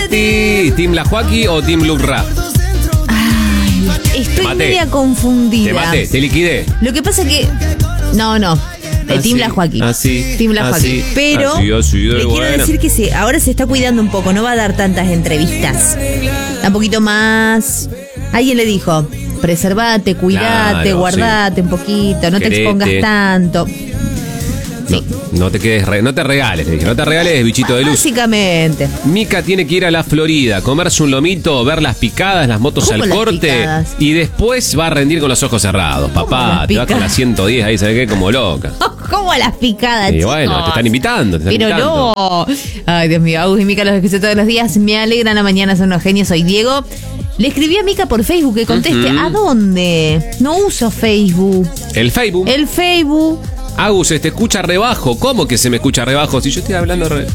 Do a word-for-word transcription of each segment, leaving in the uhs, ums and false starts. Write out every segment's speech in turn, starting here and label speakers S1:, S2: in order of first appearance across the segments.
S1: Mati, ¿Team La Joaquí o Team Luke Rap?
S2: Ay, estoy
S1: Te
S2: media confundida.
S1: Te maté, te liquidé.
S2: Lo que pasa que... No, no. Eh, Team La Joaquín.
S1: Así.
S2: Team La Joaquín. Pero
S1: así, así de
S2: le quiero
S1: buena.
S2: decir que sí, ahora se está cuidando un poco, no va a dar tantas entrevistas. Da un poquito más. Alguien le dijo, preservate, cuidate,
S1: Claro,
S2: guardate un poquito, no te
S1: Querete.
S2: expongas tanto. Sí.
S1: No, no te quedes, re- no te regales, te dije, no te regales, bichito de luz.
S2: Básicamente.
S1: Mica tiene que ir a la Florida, comerse un lomito, ver las picadas, las motos
S2: ¿Cómo
S1: al
S2: las
S1: corte
S2: picadas?
S1: y después va a rendir con los ojos cerrados. Papá,
S2: las
S1: te vas con la
S2: picadas?
S1: ciento diez ahí, ¿sabes qué? Como loca.
S2: ¿Cómo las picadas,
S1: Y
S2: chicos?
S1: bueno, te están invitando, te están
S2: Pero
S1: invitando.
S2: no. Ay, Dios mío, Agus y Mica los escucho todos los días. Me alegran la mañana, son unos genios. Soy Diego. Le escribí a Mica por Facebook que conteste.
S1: Ujú.
S2: ¿A dónde? No uso Facebook.
S1: El Facebook.
S2: El Facebook.
S1: Agus, se te escucha rebajo. ¿Cómo que se me escucha rebajo? Si yo estoy hablando re...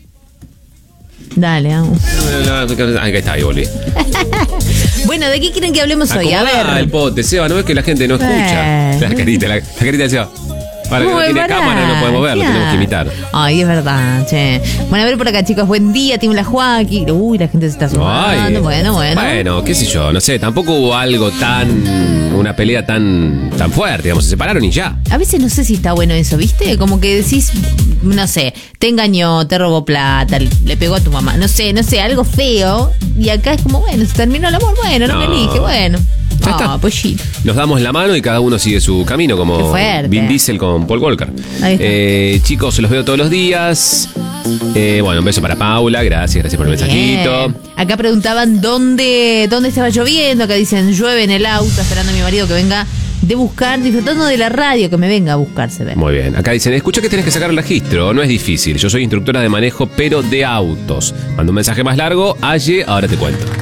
S2: Dale, Agus.
S1: Ahí está, ahí volví.
S2: Bueno, ¿de qué quieren que hablemos hoy? A
S1: Acomodá
S2: ver.
S1: el pote, Seba, ¿no ves que la gente no escucha?
S2: Eh.
S1: La carita, la, la carita de Seba. Para que no
S2: Uy,
S1: tiene
S2: pará,
S1: cámara, no podemos verlo,
S2: claro.
S1: tenemos que imitar.
S2: Ay, es verdad, che. Bueno, a ver por acá, chicos. Buen día, Team La Joaquín. Uy, la gente se está sumando.
S1: Ay.
S2: Bueno, bueno.
S1: Bueno, qué sé yo, no sé, tampoco hubo algo tan... una pelea tan tan fuerte, digamos, se separaron y ya.
S2: A veces no sé si está bueno eso, ¿viste? Como que decís, no sé, te engañó, te robó plata, le pegó a tu mamá, no sé, no sé, algo feo. Y acá es como, bueno, se terminó el amor, bueno, no,
S1: No.
S2: me elige, bueno.
S1: Ya
S2: Ah,
S1: está.
S2: pues sí.
S1: Nos damos la mano y cada uno sigue su camino,
S2: Qué
S1: como
S2: fuerte.
S1: Vin Diesel con Paul Walker.
S2: Ahí está.
S1: Eh, chicos, los veo todos los días. Eh, bueno, un beso para Paula, gracias, gracias por el mensajito.
S2: Bien. Acá preguntaban dónde, dónde estaba lloviendo. Acá dicen, llueve en el auto, esperando a mi marido que venga de buscar, disfrutando de la radio, que me venga a buscar, se ve.
S1: Muy bien, acá dicen, escucha que tenés que sacar el registro, no es difícil, yo soy instructora de manejo, pero de autos. Mando un mensaje más largo, Aye, ahora te cuento.